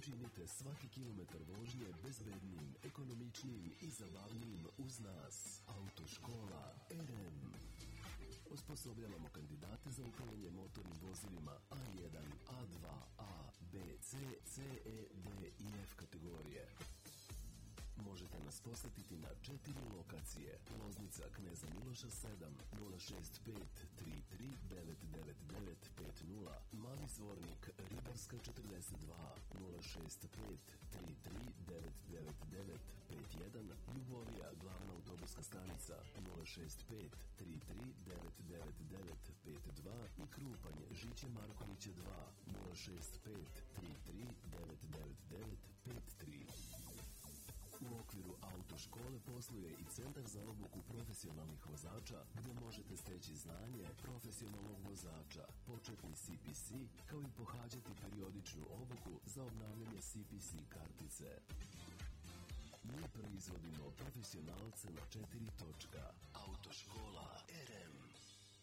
Učinite svaki kilometar vožnje bezbednijim, ekonomičnijim i zabavnijim uz nas. Autoškola RM. Osposobljavamo kandidate za upravljanje motornim vozilima A1, A2, A, B, C, CE, D i F kategorije. Možete nas posetiti na 4 lokacije. Loznica Kneza Miloša 7, 065 33 999 50, Mali Zvornik Ribarska 42, 065 33 999 51, Ljubovija Glavna autobuska stanica 065 33 999 52 i Krupanje Žiće Markovića 2, 065 33 999 53. U okviru autoškole posluje i Centar za obuku profesionalnih vozača gde možete steći znanje profesionalnog vozača, početni CPC, kao i pohađati periodičnu obuku za obnavljanje CPC kartice. Mi proizvodimo profesionalce na 4 točka.